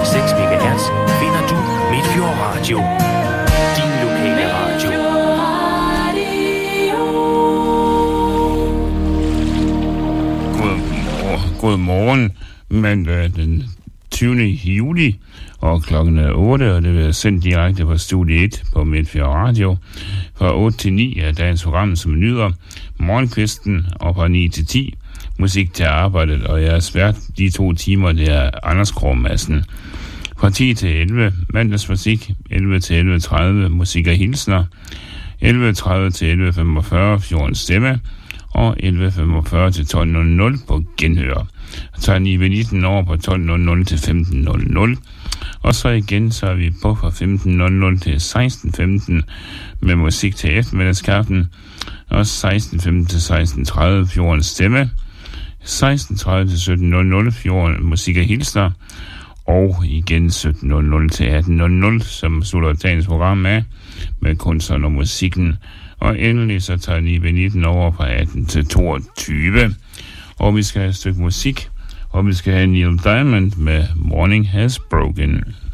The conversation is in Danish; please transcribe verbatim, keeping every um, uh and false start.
komma seks megahertz finder du Midtfjord Radio. Din lokale radio. God morgen, mandag den tyvende juli, og klokken er otte, og det vil være sendt direkte fra Studie et på Midtfjord Radio. Fra otte til ni er dagens program, som nyder morgenkvisten, og fra ni til ti musik til arbejdet, og jeg er svært de to timer, det er Anders Krog Madsen. Fra ti til elleve mandagsmusik, elleve til elleve tredive musik og hilsner, elleve tredive til elleve femogfyrre Fjordens Stemme, og elleve femogfyrre til tolv nul nul på genhør. Så tager ni ved nitten over på tolv nul nul til femten nul nul. Og så igen, så er vi på fra femten nul nul til seksten femten med musik til eftermiddagskaffen, og seksten femten til seksten tredive Fjordens Stemme, seksten tredive til sytten nul nul Fjorden musik og hilsner, og igen sytten nul nul til atten nul nul, som slutter dagens program af med kunstneren og musikken. Og endelig så tager ni ved nitten over fra atten til toogtyve. Og vi skal have et stykke musik, og vi skal have Neil Diamond med Morning Has Broken.